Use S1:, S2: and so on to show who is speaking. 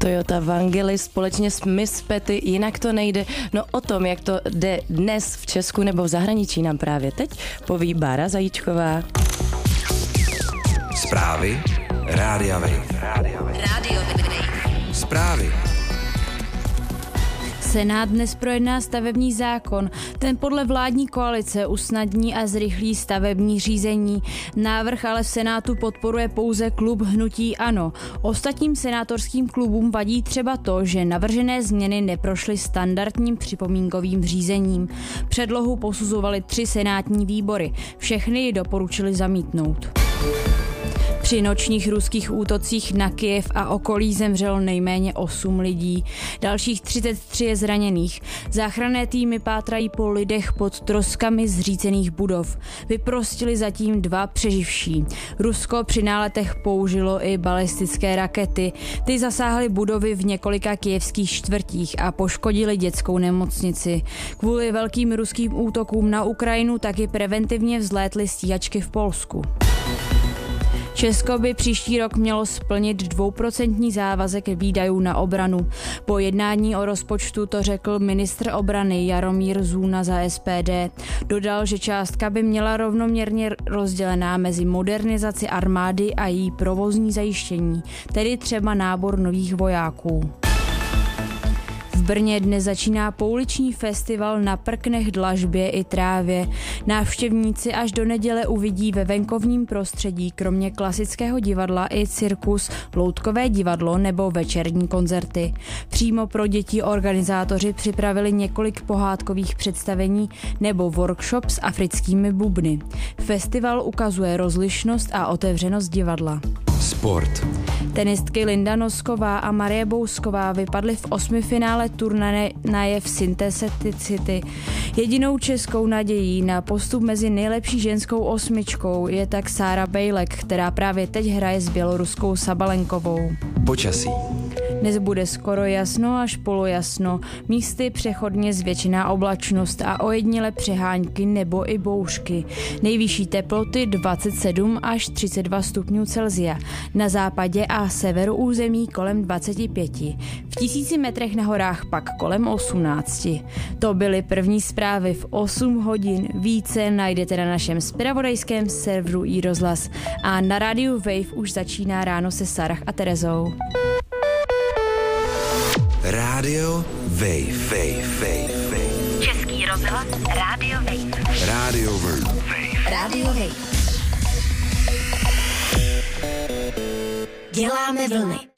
S1: Toyota Vangelis společně s Miss Petty, jinak to nejde. No o tom, jak to jde dnes v Česku nebo v zahraničí, nám právě teď poví Bára Zajíčková.
S2: Zprávy Rádia Wave. Zprávy.
S3: Senát dnes projedná stavební zákon. Ten podle vládní koalice usnadní a zrychlí stavební řízení. Návrh ale v Senátu podporuje pouze klub hnutí ANO. Ostatním senátorským klubům vadí třeba to, že navržené změny neprošly standardním připomínkovým řízením. Předlohu posuzovaly 3 senátní výbory. Všechny ji doporučili zamítnout. Při nočních ruských útocích na Kyjev a okolí zemřelo nejméně 8 lidí. Dalších 33 je zraněných. Záchranné týmy pátrají po lidech pod troskami zřícených budov. Vyprostili zatím 2 přeživší. Rusko při náletech použilo i balistické rakety. Ty zasáhly budovy v několika kyjevských čtvrtích a poškodily dětskou nemocnici. Kvůli velkým ruským útokům na Ukrajinu taky preventivně vzlétly stíhačky v Polsku. Česko by příští rok mělo splnit 2% závazek výdajů na obranu. Po jednání o rozpočtu to řekl ministr obrany Jaromír Zůna za SPD. Dodal, že částka by měla rovnoměrně rozdělená mezi modernizaci armády a její provozní zajištění, tedy třeba nábor nových vojáků. V Brně dnes začíná pouliční festival Na prknech, dlažbě i trávě. Návštěvníci až do neděle uvidí ve venkovním prostředí kromě klasického divadla i cirkus, loutkové divadlo nebo večerní koncerty. Přímo pro děti organizátoři připravili několik pohádkových představení nebo workshop s africkými bubny. Festival ukazuje rozlišnost a otevřenost divadla.
S2: Sport.
S3: Tenistky Linda Nosková a Marie Bousková vypadly v 8. finále turnaje v Syntheticity. Jedinou českou nadějí na postup mezi nejlepší ženskou 8 je tak Sára Bejlek, která právě teď hraje s běloruskou Sabalenkovou.
S2: Počasí.
S3: Dnes bude skoro jasno až polojasno, místy přechodně zvětšená oblačnost a ojediněle přehánky nebo i bouřky. Nejvyšší teploty 27 až 32 stupňů Celsia, na západě a severu území kolem 25, v 1000 metrech na horách pak kolem 18. To byly první zprávy v 8 hodin. Více najdete na našem zpravodajském serveru iRozhlas a na rádiu Wave už začíná ráno se Sarah a Terezou.
S2: Rádio Wave.
S4: Český rozhlas Rádio Wave.
S2: Rádio Wave.
S4: Rádio Wave. Děláme vlny.